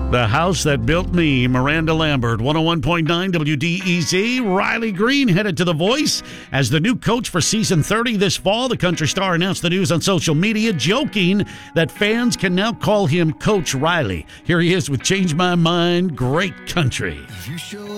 The House That Built Me, Miranda Lambert, 101.9 WDEZ. Riley Green headed to The Voice as the new coach for season 30 this fall. The country star announced the news on social media, joking that fans can now call him Coach Riley. Here he is with Change My Mind, Great Country.